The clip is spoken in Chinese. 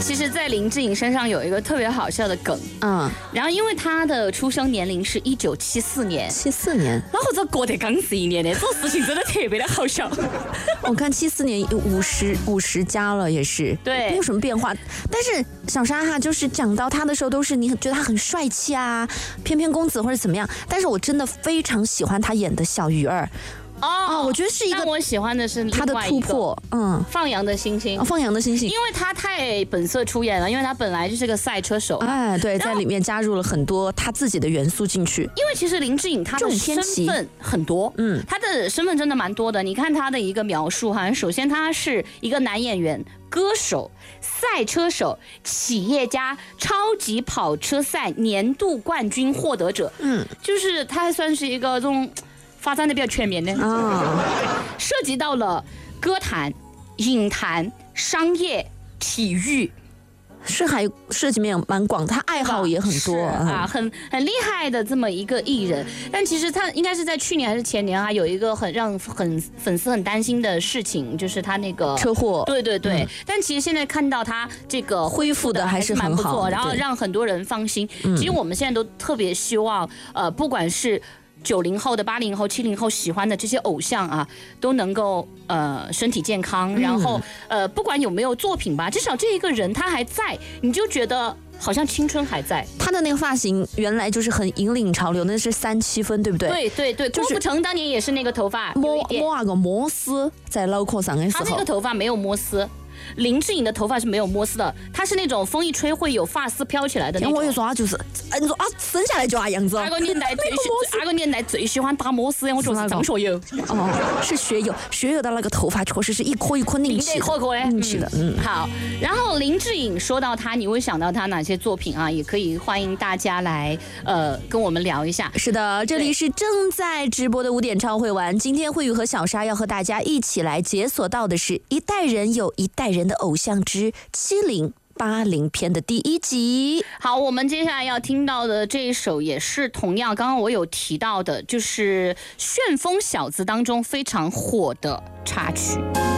其实，在林志颖身上有一个特别好笑的梗，然后因为他的出生年龄是1974年 ，74年， 然后这过得刚11年呢，做事情真的特别的好笑。 我看74年50加了也是， 对， 没有什么变化。但是小沙哈就是讲到他的时候，都是你觉得他很帅气啊，翩翩公子或者怎么样。但是我真的非常喜欢他演的小鱼儿。我觉得是一个， 但我喜欢的是他的突破， 放羊的星星， 放羊的星星， 因为他太本色出演了，因为他本来就是个赛车手， 对，在里面加入了很多他自己的元素进去。 因为其实林志颖他的身份很多，他的身份真的蛮多的。你看他的一个描述哈，首先他是一个男演员、歌手、赛车手、企业家、超级跑车赛年度冠军获得者，就是他还算是一个这种发展的比较全面的涉及到了歌坛、影坛、商业、体育， 是还涉及面蛮广，他爱好也很多很厉害的这么一个艺人。但其实他应该是在去年还是前年有一个让粉丝很担心的事情，就是他那个车祸。 对，但其实现在看到他这个恢复的还是蛮不错， 然后让很多人放心。其实我们现在都特别希望，不管是90后的、80后、70后喜欢的这些偶像啊，都能够身体健康，然后不管有没有作品吧，至少这一个人他还在，你就觉得好像青春还在。 他的那个发型原来就是很引领潮流，那是37分，对不对？ 对，郭富城当年也是那个头发， 摸那个摩丝在脑壳上的时候， 他那个头发没有摩丝。林志颖的头发是没有摩丝的，他是那种风一吹会有发丝飘起来的那种。 我就说他就是，你说生下来就那样子。 那个年代最喜欢打摩丝，我觉得是张学友。 是学友的那个头发确实是一颗一颗拧起的。 好，然后林志颖说到他，你会想到他哪些作品啊？也可以欢迎大家来跟我们聊一下。 是的，这里是正在直播的5点超会玩，今天慧宇和小沙要和大家一起来解锁到的是一代人有一代人的偶像之70、80篇的第1集。 好，我们接下来要听到的这一首也是同样刚刚我有提到的，就是《旋风小子》当中非常火的插曲。